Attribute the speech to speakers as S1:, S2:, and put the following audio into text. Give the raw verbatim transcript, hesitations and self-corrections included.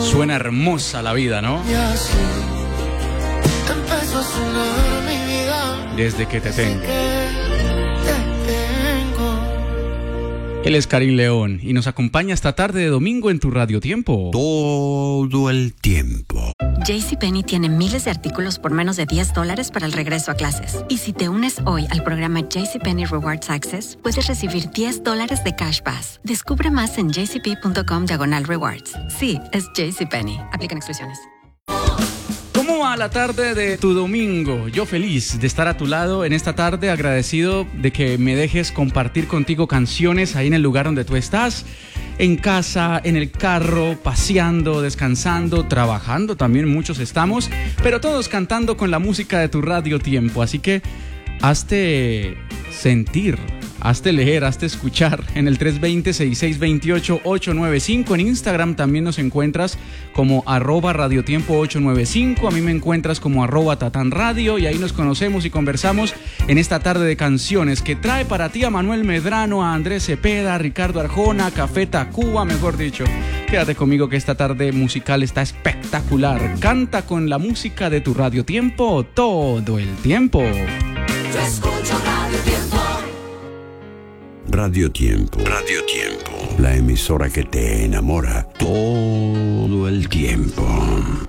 S1: Suena hermosa la vida, ¿no?
S2: Y así empezó a sonar mi vida.
S1: Desde que te tengo.
S2: Que te tengo.
S1: Él es Karim León y nos acompaña esta tarde de domingo en tu Radio Tiempo.
S3: Todo el tiempo.
S4: JCPenney tiene miles de artículos por menos de diez dólares para el regreso a clases. Y si te unes hoy al programa JCPenney Rewards Access, puedes recibir diez dólares de Cash Pass. Descubre más en jcp.com diagonal rewards. Sí, es JCPenney. Aplican exclusiones.
S1: ¿Cómo va la tarde de tu domingo? Yo feliz de estar a tu lado en esta tarde, agradecido de que me dejes compartir contigo canciones ahí en el lugar donde tú estás, en casa, en el carro, paseando, descansando, trabajando, también muchos estamos, pero todos cantando con la música de tu Radio Tiempo, así que hazte sentir, hazte leer, hazte escuchar en el tres dos cero, seis seis dos ocho, ocho nueve cinco. En Instagram también nos encuentras como arroba radiotiempo ocho nueve cinco. A mí me encuentras como arroba tatán radio y ahí nos conocemos y conversamos en esta tarde de canciones que trae para ti a Manuel Medrano, a Andrés Cepeda, a Ricardo Arjona, a Café Tacuba, mejor dicho. Quédate conmigo que esta tarde musical está espectacular. Canta con la música de tu Radio Tiempo todo el tiempo.
S5: Yo escucho Radio Tiempo.
S3: Radio Tiempo. Radio Tiempo. La emisora que te enamora todo el tiempo.